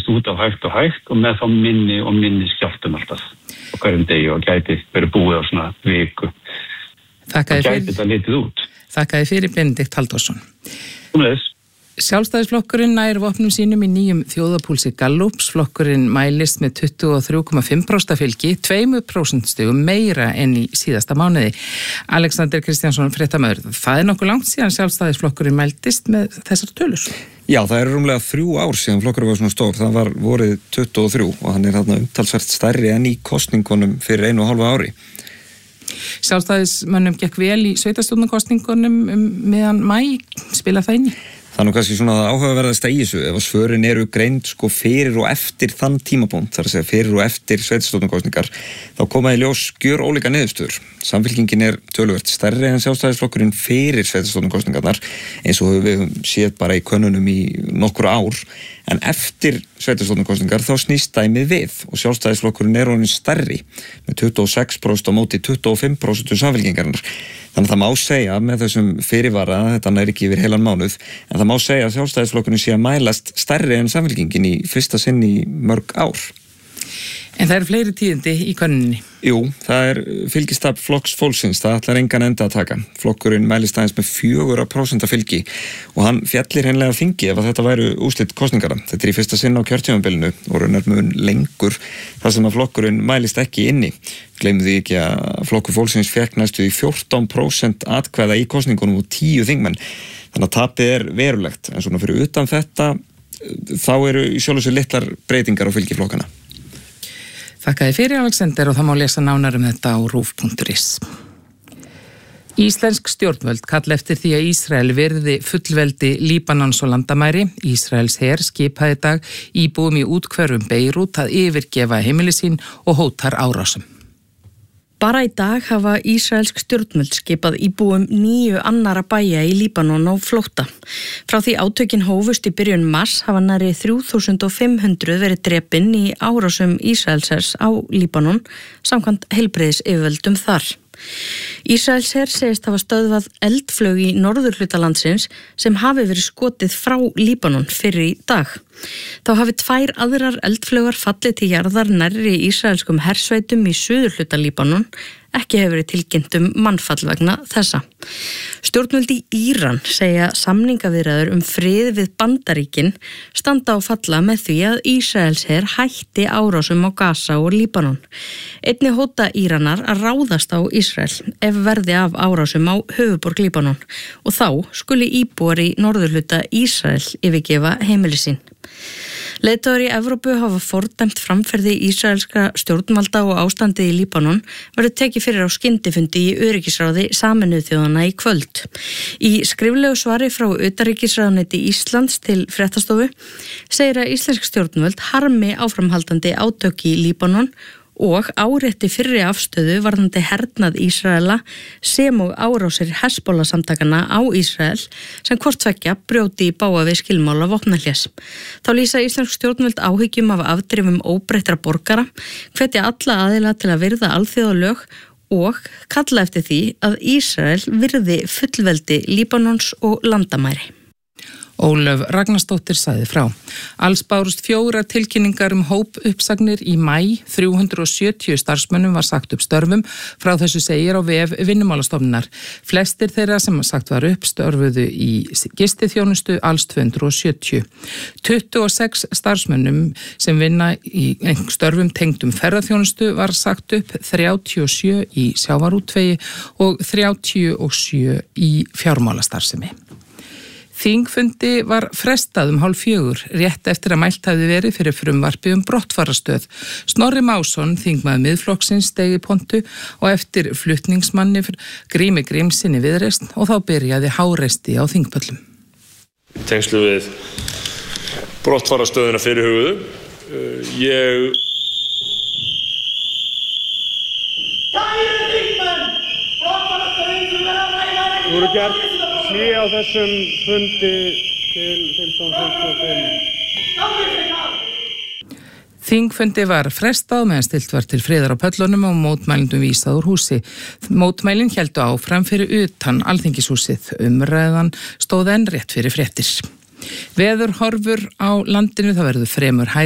breiðist út á hægt og með þá minni og minni skjálftum alltaf á hverjum degi og gæti verið búið á svona viku. Gæti þetta litið út. Þakkaði fyrir Benedikt Halldórsson. Umleiðis. Sjálfstæðisflokkurinn nær vopnum sínum í nýjum þjóðapúlsi Gallups. Flokkurinn mælist með 23,5% fylgi, 2% stigum meira enn í síðasta mánuði. Alexander Kristjánsson, fréttamaður, það nokkuð langt síðan Sjálfstæðisflokkurinn mældist með þessar tölur? Já, það rúmlega 3 ár síðan flokkurinn var svona stór. Það var vorið 23 og hann þarna umtalsvert stærri enn í kosningunum fyrir 1,5 ári. Sjálfstæðismönnum gekk vel í sveitarstjórnarkosningunum meðan maí, spila það inn í? Það nú kannski svona áhugaverðast í þessu, ef að svörin eru greind sko fyrir og eftir þann tímapunkt, þar að segja fyrir og eftir sveitarstjórnarkosningar, þá koma í ljós gjör ólíka niðurstöður. Samfylkingin töluvert stærri en Sjálfstæðisflokkurinn fyrir sveitarstjórnarkosningarnar, eins og við séð bara í könnunum í nokkur ár, en eftir sveitarstjórnarkosningar þá snýst dæmið við og Sjálfstæðisflokkurinn orðinn stærri með 26% á móti 25% Samfylkingarinnar. Þannig að það má segja með þessum fyrirvara, þetta nær ekki yfir heilan mánuð, en það má segja að Sjálfstæðisflokkurinn sé að mælast stærri en Samfylkingin í fyrsta sinn í mörg ár. En það fleiri tíðindi í könnuninni? Jú, það fylgistafl Flokks fólksins, það ætlar engan enda að taka. Flokkurinn mælist aðeins með 4% fylgi og hann fjallir hreinlega á þingi ef að þetta væru úrslit kosningara. Þetta í fyrsta sinn á kjörtímabilinu og raunar mun lengur þar sem að flokkurinn mælist ekki inni. Gleymum því ekki að Flokkur fólksins fékk næstu í 14% atkvæða í kosningunum og 10 þingmenn. Þannig að tapið verulegt, en svona fyrir utan þetta þá í sjálfu sér litlar breytingar á fylgi flokkana. Þakkaði fyrir Alexander og það má lesa nánar þetta á rúv.is. Íslensk stjórnvöld kalla eftir því að Ísrael virði fullveldi Líbanons og landamæri. Ísraels her skipaði í dag íbúum í úthverfum Beirút að yfirgefa heimili sín og hótar árásum. Bara í dag hafa ísraelsk stjórnvöld skipað íbúum 9 annara bæja í Líbanon á flótta. Frá því átökin hófust í byrjun mars hafa nærri 3500 verið drepin í árásum Ísraelshers á Líbanon samkvæmt heilbrigðisyfirvöldum þar. Ísraelsher segist hafa stöðvað eldflaug í norðurhluta landsins sem hafi verið skotið frá Líbanon fyrir í dag. Þá hafi 2 aðrar eldflaugar fallið til jarðar nærri ísraelskum hersveitum í suðurhluta Líbanon. Ekki hefur verið tilkynnt mannfall vegna þessa. Stjórnvöld í Íran segja samningaviðræður frið við Bandaríkin standa á falla með því að Ísraelsher hætti árásum á Gaza og Líbanon. Einnig hóta Íranar að ráðast á Ísrael ef verði af árásum á höfuðborg Líbanon og þá skuli íbúar í norðurhluta Ísrael yfirgefa heimili sín. Leiðtogar í Evrópu hafa fordæmt framferði ísraelskra stjórnvalda og ástandið í Líbanon verður tekið fyrir á skyndifundi í öryggisráði Sameinuðu þjóðanna í kvöld. Í skriflegu svari frá utanríkisráðuneyti Íslands til fréttastofu segir að íslensk stjórnvöld harmi áframhaldandi átök í Líbanon og árétti fyrri afstöðu varðandi hernað Ísraela sem og árásir Hezbollah-samtakana á Ísrael sem hvort tveggja brjóti í bága við skilmála vopnahlés. Þá lýsa íslensk stjórnvöld áhyggjum af afdrifum óbreyttra borgara, hvetja alla aðila til að virða alþjóðalög og kalla eftir því að Ísrael virði fullveldi Líbanons og landamæri. Ólöf Ragnarsdóttir sagði frá. Alls bárust 4 tilkynningar hópuppsagnir í maí, 370 starfsmönnum var sagt upp störfum, frá þessu segir á vef Vinnumálastofnunar. Flestir þeirra sem sagt var upp störfuðu í gistiþjónustu, alls 270. 26 starfsmönnum sem vinna í störfum tengdum ferðaþjónustu var sagt upp, 37 í sjávarútvegi og 37 í fjármálastarfsemi. Þingfundi var frestað 3:30 rétt eftir að mælt hafði verið fyrir frumvarpi brottfarastöð. Snorri Másson, þingmaður Miðflokksins, steig í pontu og eftir flutningsmanni Grími Grímssyni Viðreisn og þá byrjaði háreysti á þingpöllum. Tengslu við brottfarastöðuna fyrirhuguðu. Kæru þingmenn, brottfarastöðin sem verða að ræða Nú eru gert hlé á þessum fundi til 15:55. Þingfundi var frestað meðan stilt var til friðar á pöllunum og mótmælendum vísað úr húsi. Mótmælin héldu áfram fyrir utan Alþingishúsið. Umræðan stóð enn rétt fyrir fréttir. Veðurhorfur á landinu, það verður fremur hæg